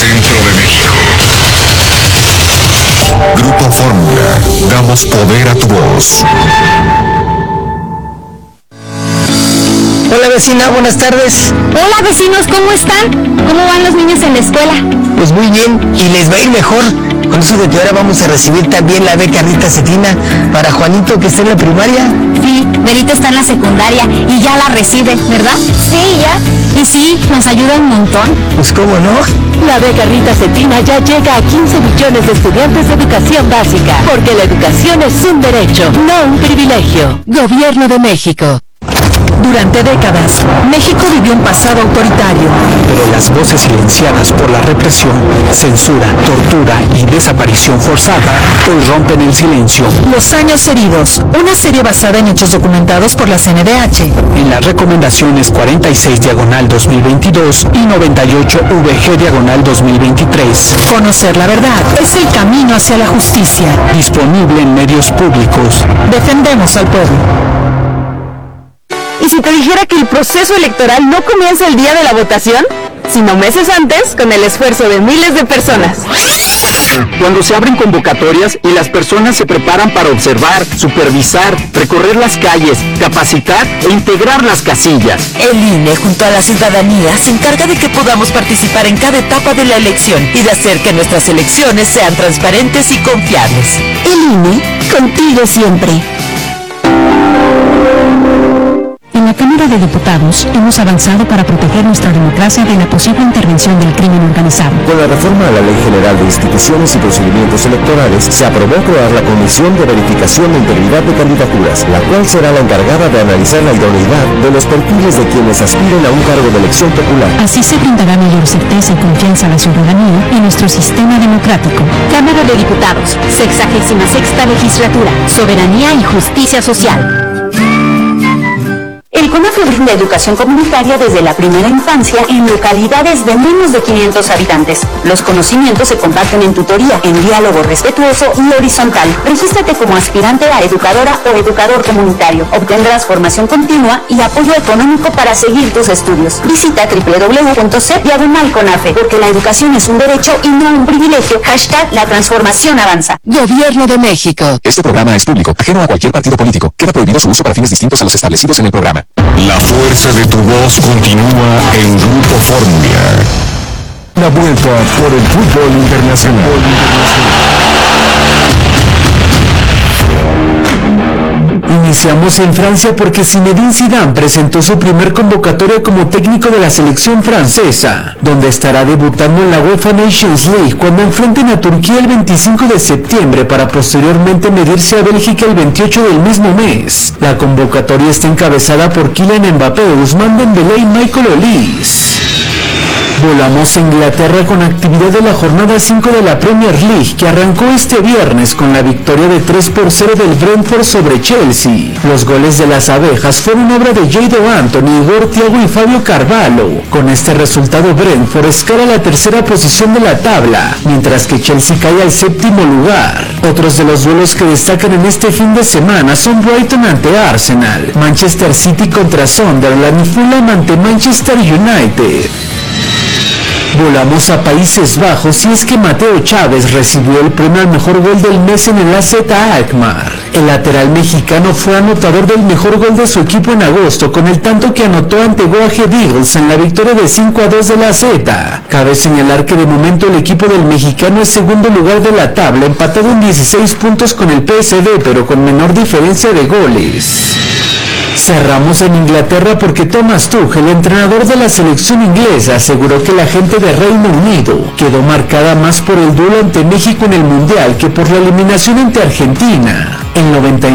Centro de México. Grupo Fórmula, damos poder a tu voz. Hola vecina, buenas tardes. Hola vecinos, ¿cómo están? ¿Cómo van los niños en la escuela? Pues muy bien, y les va a ir mejor. Con eso de que ahora vamos a recibir también la beca Rita Cetina para Juanito, que está en la primaria. Sí, Berito está en la secundaria y ya la recibe, ¿verdad? Sí, ya. Y sí, nos ayuda un montón. Pues cómo no. La beca Rita Cetina ya llega a 15 millones de estudiantes de educación básica, porque la educación es un derecho, no un privilegio. Gobierno de México. Durante décadas, México vivió un pasado autoritario. Pero las voces silenciadas por la represión, censura, tortura y desaparición forzada hoy rompen el silencio. Los años heridos, una serie basada en hechos documentados por la CNDH. En las recomendaciones 46/2022 y 98/VG/2023. Conocer la verdad es el camino hacia la justicia. Disponible en medios públicos. Defendemos al pueblo. ¿Y si te dijera que el proceso electoral no comienza el día de la votación, sino meses antes, con el esfuerzo de miles de personas? Cuando se abren convocatorias y las personas se preparan para observar, supervisar, recorrer las calles, capacitar e integrar las casillas. El INE, junto a la ciudadanía, se encarga de que podamos participar en cada etapa de la elección y de hacer que nuestras elecciones sean transparentes y confiables. El INE, contigo siempre. En la Cámara de Diputados hemos avanzado para proteger nuestra democracia de la posible intervención del crimen organizado. Con la reforma a la Ley General de Instituciones y Procedimientos Electorales, se aprobó crear la Comisión de Verificación de Integridad de Candidaturas, la cual será la encargada de analizar la idoneidad de los perfiles de quienes aspiren a un cargo de elección popular. Así se brindará mayor certeza y confianza a la ciudadanía y nuestro sistema democrático. Cámara de Diputados, 66ª Legislatura, Soberanía y Justicia Social. El CONAFE brinda educación comunitaria desde la primera infancia en localidades de menos de 500 habitantes. Los conocimientos se comparten en tutoría, en diálogo respetuoso y horizontal. Regístrate como aspirante a educadora o educador comunitario. Obtendrás formación continua y apoyo económico para seguir tus estudios. Visita www.c/CONAFE, porque la educación es un derecho y no un privilegio. #La transformación avanza. Gobierno de México. Este programa es público, ajeno a cualquier partido político. Queda prohibido su uso para fines distintos a los establecidos en el programa. La fuerza de tu voz continúa en Grupo Fórmula. La vuelta por el fútbol internacional. Iniciamos en Francia porque Zinedine Zidane presentó su primer convocatoria como técnico de la selección francesa, donde estará debutando en la UEFA Nations League cuando enfrenten a Turquía el 25 de septiembre para posteriormente medirse a Bélgica el 28 del mismo mes. La convocatoria está encabezada por Kylian Mbappé, Ousmane Dembélé y Michael Olise. Volamos a Inglaterra con actividad de la jornada 5 de la Premier League, que arrancó este viernes con la victoria de 3-0 del Brentford sobre Chelsea. Los goles de las abejas fueron obra de Jadon Anthony, Igor Thiago y Fabio Carvalho. Con este resultado, Brentford escala la tercera posición de la tabla, mientras que Chelsea cae al séptimo lugar. Otros de los duelos que destacan en este fin de semana son Brighton ante Arsenal, Manchester City contra Sunderland y Fulham ante Manchester United. Volamos a Países Bajos y es que Mateo Chávez recibió el premio al mejor gol del mes en el AZ Alkmaar. El lateral mexicano fue anotador del mejor gol de su equipo en agosto con el tanto que anotó ante Go Ahead Eagles en la victoria de 5-2 de la AZ. Cabe señalar que de momento el equipo del mexicano es segundo lugar de la tabla, empatado en 16 puntos con el PSV, pero con menor diferencia de goles. Cerramos en Inglaterra porque Thomas Tuchel, el entrenador de la selección inglesa, aseguró que la gente de Reino Unido quedó marcada más por el duelo ante México en el Mundial que por la eliminación ante Argentina. El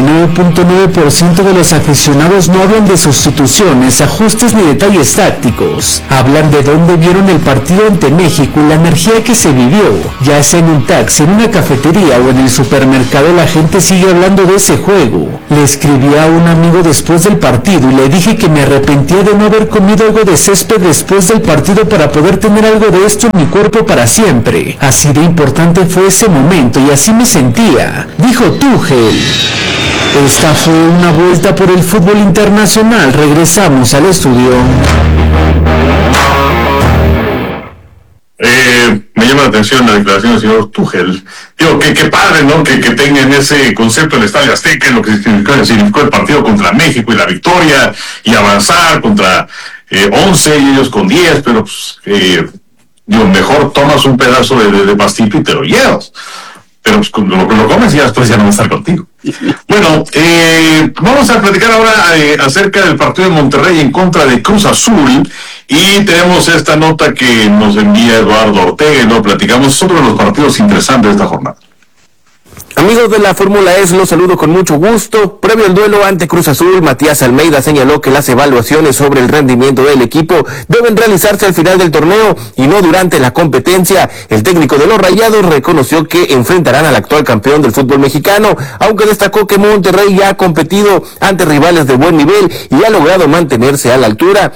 99.9% de los aficionados no hablan de sustituciones, ajustes ni detalles tácticos. Hablan de dónde vieron el partido ante México y la energía que se vivió. Ya sea en un taxi, en una cafetería o en el supermercado, la gente sigue hablando de ese juego. Le escribí a un amigo después del partido y le dije que me arrepentía de no haber comido algo de césped después del partido para poder tener algo de esto en mi cuerpo para siempre. Así de importante fue ese momento y así me sentía, dijo Tuchel. Esta fue una vuelta por el fútbol internacional. Regresamos al estudio. Me atención la declaración del señor Tuchel. Digo, que padre, ¿no? Que tengan ese concepto del Estadio Azteca, en lo que significó el partido contra México y la victoria, y avanzar contra 11 y ellos con 10, pero pues, mejor tomas un pedazo de pastito y te lo llevas. Pero pues lo comes y después ya no va a estar contigo. Bueno, vamos a platicar ahora acerca del partido de Monterrey en contra de Cruz Azul, y tenemos esta nota que nos envía Eduardo Ortega y lo platicamos sobre los partidos interesantes de esta jornada. Amigos de la Fórmula E, los saludo con mucho gusto. Previo al duelo ante Cruz Azul, Matías Almeida señaló que las evaluaciones sobre el rendimiento del equipo deben realizarse al final del torneo y no durante la competencia. El técnico de los Rayados reconoció que enfrentarán al actual campeón del fútbol mexicano, aunque destacó que Monterrey ya ha competido ante rivales de buen nivel y ha logrado mantenerse a la altura.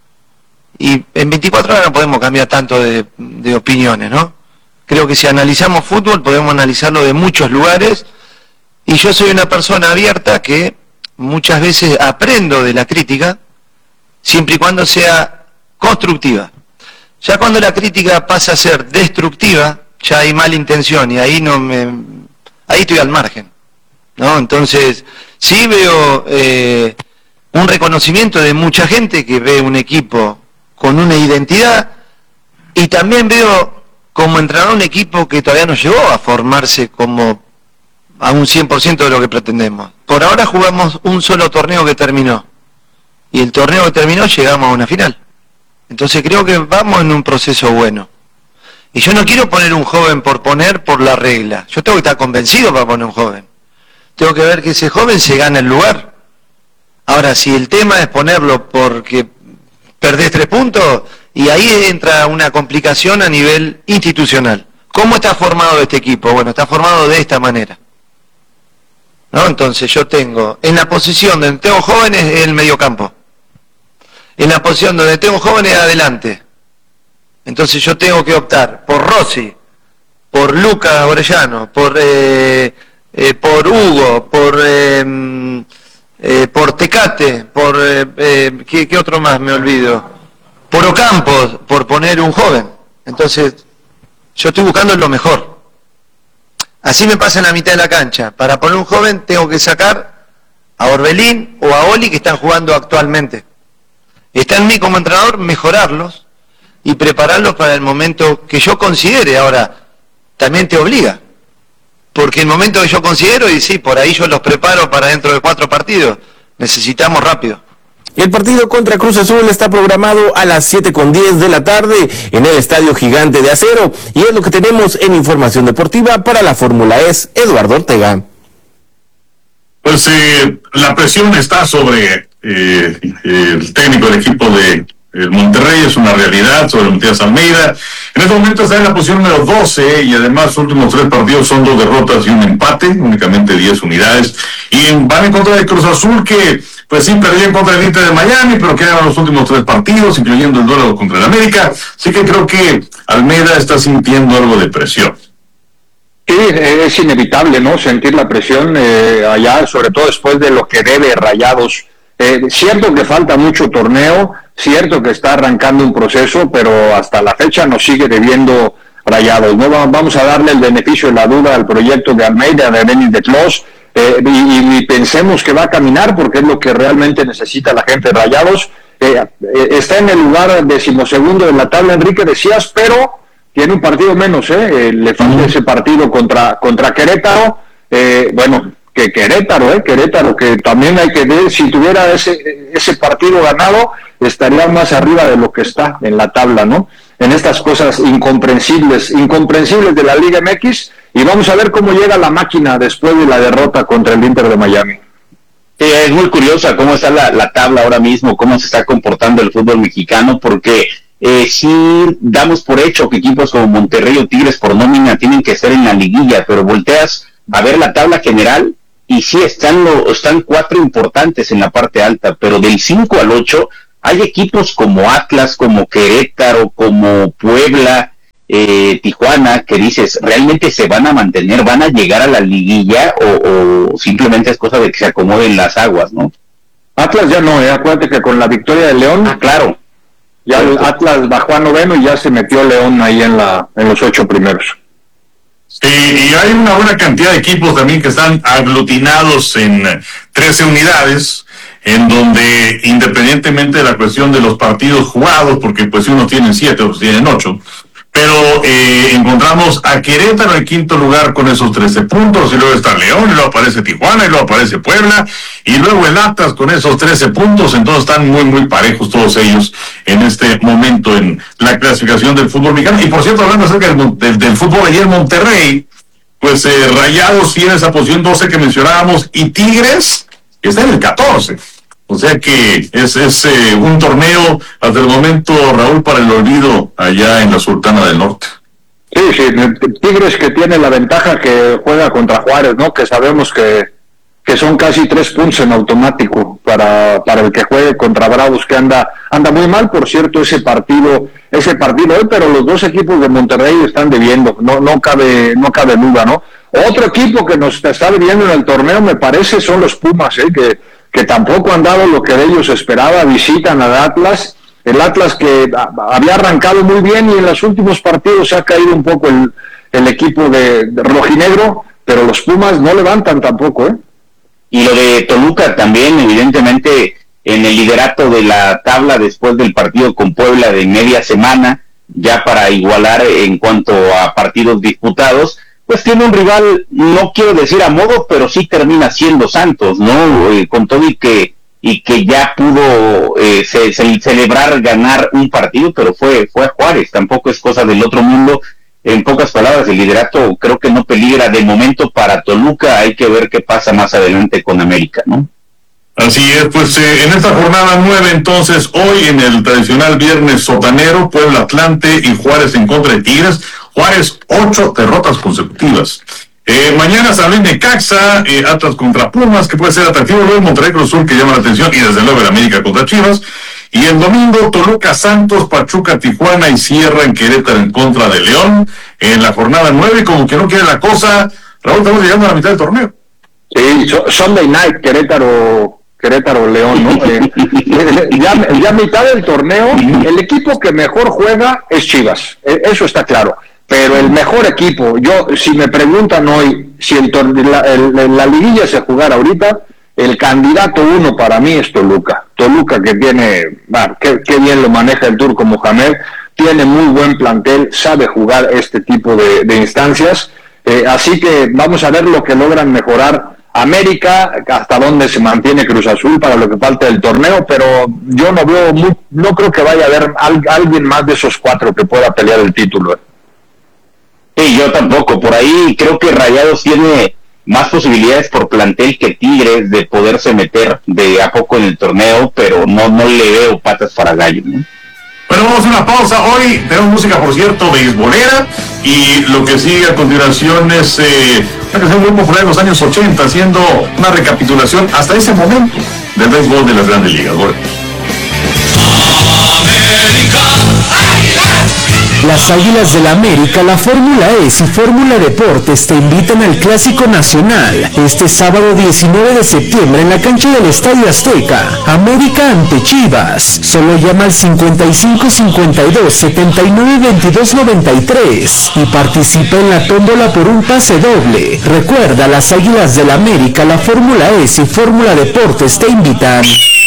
Y en 24 horas no podemos cambiar tanto de opiniones, ¿no? Creo que si analizamos fútbol podemos analizarlo de muchos lugares, y yo soy una persona abierta que muchas veces aprendo de la crítica, siempre y cuando sea constructiva. Ya cuando la crítica pasa a ser destructiva, ya hay mala intención y ahí ahí estoy al margen, ¿no? Entonces, sí veo un reconocimiento de mucha gente que ve un equipo con una identidad, y también veo como entrenador un equipo que todavía no llegó a formarse como a un 100% de lo que pretendemos. Por ahora jugamos un solo torneo que terminó, y el torneo que terminó llegamos a una final. Entonces creo que vamos en un proceso bueno. Y yo no quiero poner un joven por poner por la regla. Yo tengo que estar convencido para poner un joven. Tengo que ver que ese joven se gane el lugar. Ahora, si el tema es ponerlo porque perdés 3 puntos, y ahí entra una complicación a nivel institucional. ¿Cómo está formado este equipo? Bueno, está formado de esta manera, ¿no? Entonces yo tengo, en la posición donde tengo jóvenes, el mediocampo. En la posición donde tengo jóvenes, adelante. Entonces yo tengo que optar por Rossi, por Lucas Orellano, por Hugo, por Tecate, por ¿qué otro más me olvido? Por Ocampos, por poner un joven. Entonces, yo estoy buscando lo mejor. Así me pasa en la mitad de la cancha. Para poner un joven tengo que sacar a Orbelín o a Oli, que están jugando actualmente. Está en mí como entrenador mejorarlos y prepararlos para el momento que yo considere. Ahora, también te obliga. Porque el momento que yo considero, y sí, por ahí yo los preparo para dentro de 4 partidos. Necesitamos rápido. El partido contra Cruz Azul está programado a las 7:10 de la tarde en el Estadio Gigante de Acero, y es lo que tenemos en información deportiva para la Fórmula E. Eduardo Ortega. Pues la presión está sobre el técnico del equipo de Monterrey, es una realidad, sobre Matías Almeida. En este momento está en la posición número 12, y además sus últimos 3 partidos son 2 derrotas y un empate, únicamente 10 unidades, y van en contra de Cruz Azul, que pues sí perdió en contra del Inter de Miami, pero quedan los últimos 3 partidos, incluyendo el duelo contra el América. Así que creo que Almeida está sintiendo algo de presión. Sí, es inevitable, ¿no? Sentir la presión allá, sobre todo después de lo que debe Rayados. Cierto que falta mucho torneo, cierto que está arrancando un proceso, pero hasta la fecha nos sigue debiendo Rayados, ¿no? Vamos a darle el beneficio de la duda al proyecto de Almeida, de Denis de Clos, y pensemos que va a caminar, porque es lo que realmente necesita la gente de Rayados. Está en el lugar 12º de la tabla, Enrique, decías, pero tiene un partido menos, le falta ese partido contra Querétaro. Bueno, que Querétaro, que también hay que ver, si tuviera ese partido ganado, estaría más arriba de lo que está en la tabla, ¿no? En estas cosas incomprensibles de la Liga MX, y vamos a ver cómo llega la máquina después de la derrota contra el Inter de Miami. Es muy curiosa cómo está la tabla ahora mismo, cómo se está comportando el fútbol mexicano, porque sí damos por hecho que equipos como Monterrey o Tigres por nómina tienen que estar en la liguilla, pero volteas a ver la tabla general y sí están 4 importantes en la parte alta, pero del 5 al 8 hay equipos como Atlas, como Querétaro, como Puebla, Tijuana, que dices, ¿realmente se van a mantener, van a llegar a la liguilla o simplemente es cosa de que se acomoden las aguas, ¿no? Atlas ya no, acuérdate que con la victoria de León, claro, Ya el Atlas bajó a 9º y ya se metió León ahí en los 8 primeros. Sí, y hay una buena cantidad de equipos también que están aglutinados en 13 unidades, en donde independientemente de la cuestión de los partidos jugados, porque pues unos tienen 7, otros tienen 8, pero encontramos a Querétaro en quinto lugar con esos 13 puntos, y luego está León, y luego aparece Tijuana, y luego aparece Puebla, y luego el Atlas con esos 13 puntos, entonces están muy, muy parejos todos ellos en este momento en la clasificación del fútbol mexicano. Y por cierto, hablando acerca del fútbol, ayer Monterrey, pues Rayados tiene esa posición 12 que mencionábamos, y Tigres está en el 14. O sea que es un torneo hasta el momento, Raúl, para el olvido allá en la Sultana del Norte. Sí, Tigres que tiene la ventaja que juega contra Juárez, ¿no? Que sabemos que son casi 3 puntos en automático para el que juegue contra Bravos, que anda muy mal, por cierto, ese partido hoy, pero los dos equipos de Monterrey están debiendo, no cabe duda, ¿no? Otro equipo que nos está debiendo en el torneo, me parece, son los Pumas, que tampoco han dado lo que de ellos esperaba. Visitan al Atlas, el Atlas que había arrancado muy bien y en los últimos partidos se ha caído un poco el equipo de rojinegro, pero los Pumas no levantan tampoco, Y lo de Toluca también, evidentemente, en el liderato de la tabla después del partido con Puebla de media semana, ya para igualar en cuanto a partidos disputados, pues tiene un rival, no quiero decir a modo, pero sí termina siendo Santos, ¿no? Con todo y que ya pudo celebrar ganar un partido, pero fue a Juárez, tampoco es cosa del otro mundo. En pocas palabras, el liderato creo que no peligra de momento para Toluca, hay que ver qué pasa más adelante con América, ¿no? Así es, pues en esta jornada 9, entonces, hoy en el tradicional viernes sotanero, Puebla Atlante y Juárez en contra de Tigres. Juárez, 8 derrotas consecutivas. Mañana San Luis Necaxa, Atlas contra Pumas, que puede ser atractivo. Luego Monterrey Cruz Azul, que llama la atención, y desde luego el América contra Chivas. Y el domingo, Toluca Santos, Pachuca Tijuana, y cierra en Querétaro en contra de León en la jornada 9. Y como que no quiere la cosa, Raúl, estamos llegando a la mitad del torneo. Sí, Sunday Night, Querétaro León, ¿no? Ya mitad del torneo, el equipo que mejor juega es Chivas, eso está claro. Pero el mejor equipo, si me preguntan hoy si la liguilla se jugara ahorita, el candidato 1 para mí es Toluca. Toluca, que tiene, qué bien lo maneja el turco Mohamed, tiene muy buen plantel, sabe jugar este tipo de instancias, así que vamos a ver lo que logran mejorar América, hasta dónde se mantiene Cruz Azul para lo que falta del torneo, pero yo no creo que vaya a haber alguien más de esos 4 que pueda pelear el título. Sí, yo tampoco. Por ahí creo que Rayados tiene más posibilidades por plantel que Tigres de poderse meter de a poco en el torneo, pero no le veo patas para gallo, ¿no? Bueno, vamos a una pausa. Hoy tenemos música, por cierto, beisbolera, y lo que sigue a continuación es una canción muy popular en los años 80, haciendo una recapitulación hasta ese momento del béisbol de las Grandes Ligas. Bueno. Las Águilas del América, la Fórmula S y Fórmula Deportes te invitan al Clásico Nacional este sábado 19 de septiembre en la cancha del Estadio Azteca. América ante Chivas. Solo llama al 5552-792293 y participa en la tómbola por un pase doble. Recuerda, las Águilas del América, la Fórmula S y Fórmula Deportes te invitan.